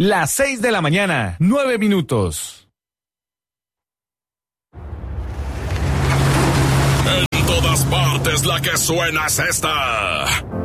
Las 6 de la mañana, 9 minutos. En todas partes la que suena es esta.